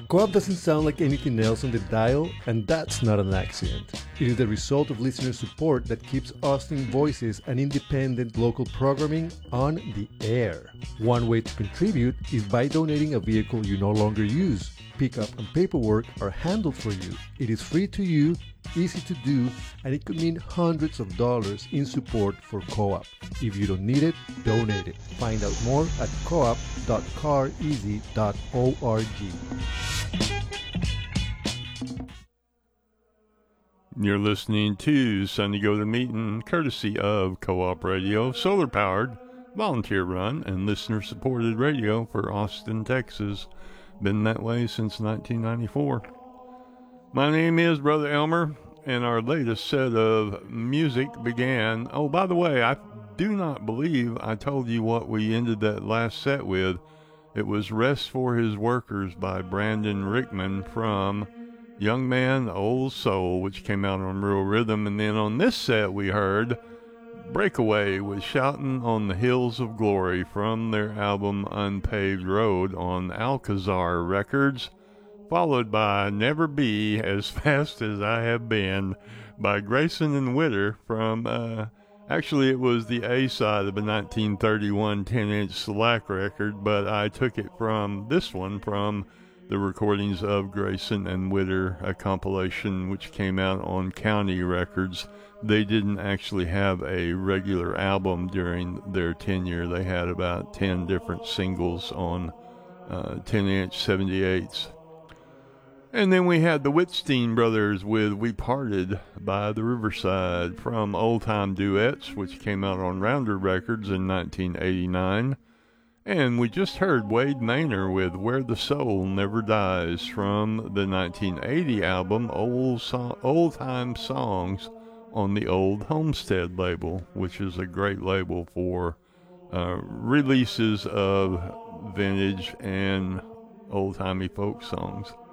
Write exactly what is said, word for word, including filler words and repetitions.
Co-op doesn't sound like anything else on the dial, and that's not an accident. It is the result of listener support that keeps Austin Voices and independent local programming on the air. One way to contribute is by donating a vehicle you no longer use. Pickup and paperwork are handled for you. It is free to you, easy to do, and it could mean hundreds of dollars in support for Co-op. If you don't need it, donate it. Find out more at co op dot car easy dot org. You're listening to Sunday Go to Meeting, courtesy of Co-op Radio, solar-powered, volunteer-run, and listener-supported radio for Austin, Texas. Been that way since nineteen ninety-four. My name is Brother Elmer, and our latest set of music began... Oh, by the way, I do not believe I told you what we ended that last set with. It was Rest for His Workers by Brandon Rickman from Young Man, Old Soul, which came out on Real Rhythm. And then on this set we heard Breakaway with Shouting on the Hills of Glory from their album Unpaved Road on Alcazar Records, followed by Never Be As Fast As I Have Been by Grayson and Witter from, uh, actually it was the A-side of a nineteen thirty-one ten-inch Slack record, but I took it from this one, from the recordings of Grayson and Witter, a compilation which came out on County Records. They didn't actually have a regular album during their tenure. They had about ten different singles on uh, ten-inch seventy-eights. And then we had the Whitstein Brothers with We Parted by the Riverside from Old Time Duets, which came out on Rounder Records in nineteen eighty-nine. And we just heard Wade Maynor with Where the Soul Never Dies from the nineteen eighty album Old, so- Old Time Songs on the Old Homestead label, which is a great label for uh, releases of vintage and old-timey folk songs.